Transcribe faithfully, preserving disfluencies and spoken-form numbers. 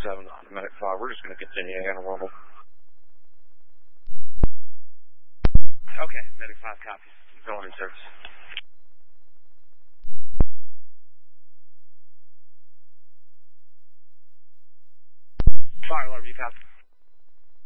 seven on Medic five. We're just going to continue on normal. Okay, Medic five copies. Going in service. Fire alarm, you copy.